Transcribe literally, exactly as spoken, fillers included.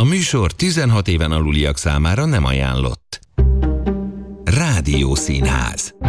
műsor tizenhat éven aluliak számára nem ajánlott. Rádiószínház.